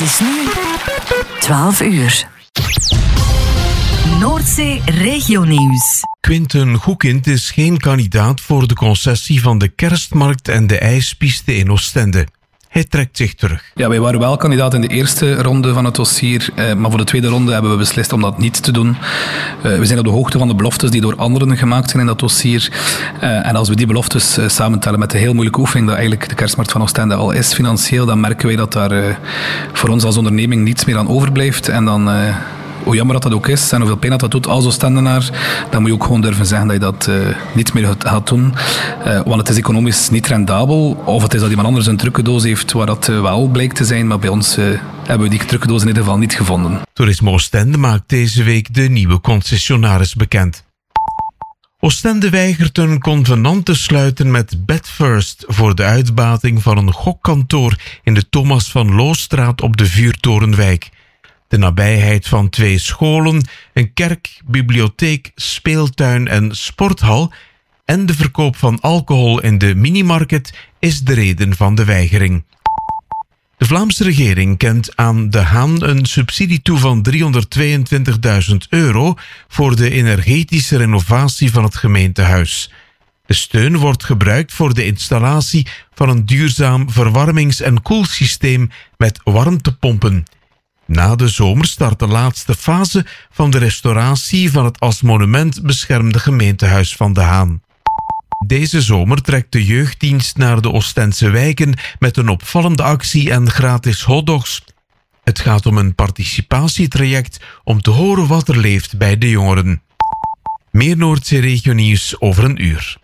Het is nu 12 uur. Noordzee Regionieuws. Quinten Goekind is geen kandidaat voor de concessie van de kerstmarkt en de ijspiste in Oostende. Hij trekt zich terug. Ja, wij waren wel kandidaat in de eerste ronde van het dossier, maar voor de tweede ronde hebben we beslist om dat niet te doen. We zijn op de hoogte van de beloftes die door anderen gemaakt zijn in dat dossier. En als we die beloftes samentellen met de heel moeilijke oefening dat eigenlijk de kerstmarkt van Oostende al is financieel, dan merken wij dat daar voor ons als onderneming niets meer aan overblijft. En dan, hoe jammer dat ook is en hoeveel pijn dat doet als Oostendenaar, dan moet je ook gewoon durven zeggen dat je dat niet meer gaat doen. Want het is economisch niet rendabel. Of het is dat iemand anders een trucendoos heeft waar dat wel blijkt te zijn. Maar bij ons hebben we die trucendoos in ieder geval niet gevonden. Toerisme Oostende maakt deze week de nieuwe concessionaris bekend. Oostende weigert een convenant te sluiten met Bedfirst voor de uitbating van een gokkantoor in de Thomas van Loostraat op de Vuurtorenwijk. De nabijheid van 2 scholen, een kerk, bibliotheek, speeltuin en sporthal en de verkoop van alcohol in de minimarket is de reden van de weigering. De Vlaamse regering kent aan De Haan een subsidie toe van €322.000 voor de energetische renovatie van het gemeentehuis. De steun wordt gebruikt voor de installatie van een duurzaam verwarmings- en koelsysteem met warmtepompen. Na de zomer start de laatste fase van de restauratie van het als monument beschermde gemeentehuis van De Haan. Deze zomer trekt de jeugddienst naar de Oostense wijken met een opvallende actie en gratis hotdogs. Het gaat om een participatietraject om te horen wat er leeft bij de jongeren. Meer Noordzee Regionieuws over een uur.